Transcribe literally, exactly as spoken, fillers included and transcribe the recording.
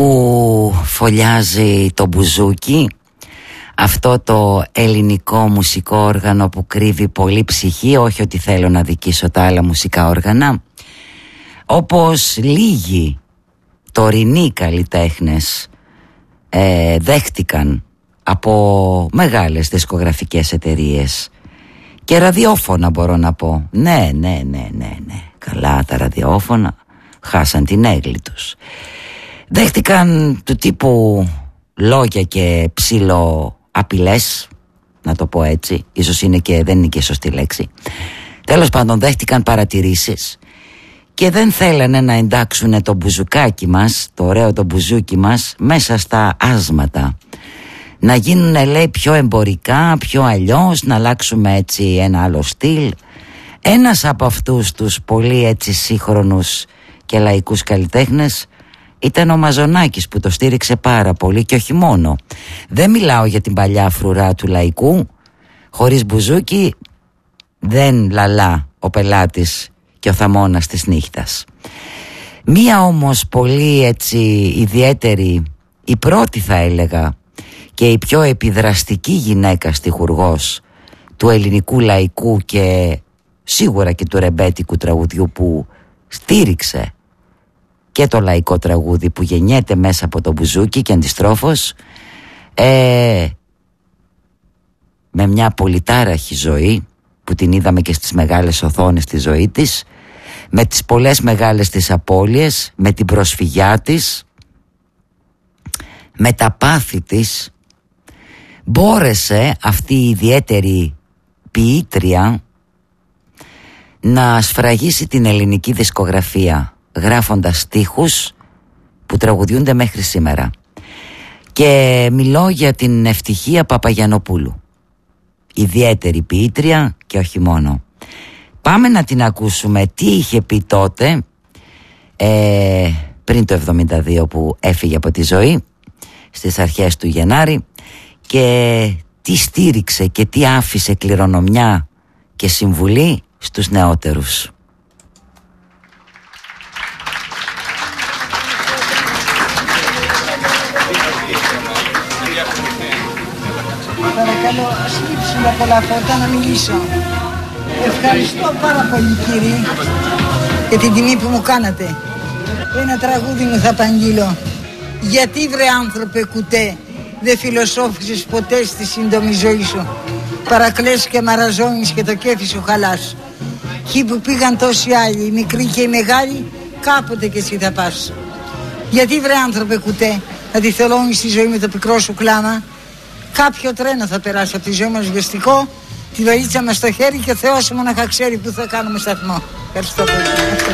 που φωλιάζει το μπουζούκι, αυτό το ελληνικό μουσικό όργανο που κρύβει πολύ ψυχή, όχι ότι θέλω να δικήσω τα άλλα μουσικά όργανα, όπως λίγοι τωρινοί καλλιτέχνες ε, δέχτηκαν από μεγάλες δισκογραφικές εταιρείες και ραδιόφωνα, μπορώ να πω. Ναι, ναι, ναι, ναι, ναι. Καλά τα ραδιόφωνα χάσαν την έγκλη τους. Δέχτηκαν του τύπου λόγια και ψήλο απειλές, να το πω έτσι, ίσως είναι και δεν είναι και σωστή λέξη. Τέλος πάντων, δέχτηκαν παρατηρήσεις και δεν θέλανε να εντάξουν το μπουζουκάκι μας, το ωραίο το μπουζούκι μας, μέσα στα άσματα. Να γίνουν, λέει, πιο εμπορικά, πιο αλλιώς, να αλλάξουμε έτσι ένα άλλο στυλ. Ένας από αυτούς τους πολύ έτσι σύγχρονους και λαϊκούς καλλιτέχνες ήταν ο Μαζονάκης, που το στήριξε πάρα πολύ και όχι μόνο. Δεν μιλάω για την παλιά φρουρά του λαϊκού. Χωρίς μπουζούκι δεν λαλά ο πελάτης και ο θαμώνας της νύχτας. Μία όμως πολύ έτσι ιδιαίτερη, η πρώτη θα έλεγα και η πιο επιδραστική γυναίκα στιχουργός του ελληνικού λαϊκού και σίγουρα και του ρεμπέτικου τραγουδιού, που στήριξε και το λαϊκό τραγούδι που γεννιέται μέσα από το μπουζούκι και αντιστρόφως, ε, με μια πολυτάραχη ζωή που την είδαμε και στις μεγάλες οθόνες τη ζωή της, με τις πολλές μεγάλες της απώλειες, με την προσφυγιά της, με τα πάθη της, μπόρεσε αυτή η ιδιαίτερη ποιήτρια να σφραγίσει την ελληνική δισκογραφία, γράφοντας στίχους που τραγουδιούνται μέχρι σήμερα. Και μιλώ για την Ευτυχία Παπαγιαννοπούλου, ιδιαίτερη ποιήτρια και όχι μόνο. Πάμε να την ακούσουμε τι είχε πει τότε, ε, πριν το εβδομήντα δύο που έφυγε από τη ζωή, στις αρχές του Γενάρη, και τι στήριξε και τι άφησε κληρονομιά και συμβουλή στους νεότερους. Παρακαλώ, ας λείψουν από πολλά φώτα να μιλήσω. Ευχαριστώ πάρα πολύ, κύριε, για την τιμή που μου κάνατε. Ένα τραγούδι μου θα απαγγείλω. Γιατί, βρε άνθρωπε κουτέ, δεν φιλοσόφησες ποτέ στη σύντομη ζωή σου? Παρακλές και μαραζώνεις και το κέφι σου χαλάς. Εκεί που πήγαν τόσοι άλλοι, οι μικροί και οι μεγάλοι, κάποτε κι εσύ θα πας. Γιατί, βρε άνθρωπε κουτέ, να τη θελώνεις τη ζωή με το πικρό σου κλάμα? Κάποιο τρένο θα περάσει από τη ζωή μας βιαστικό, τη βαλίτσα μας στο χέρι, και ο Θεός μοναχα ξέρει που θα κάνουμε σταθμό. Ευχαριστώ πολύ.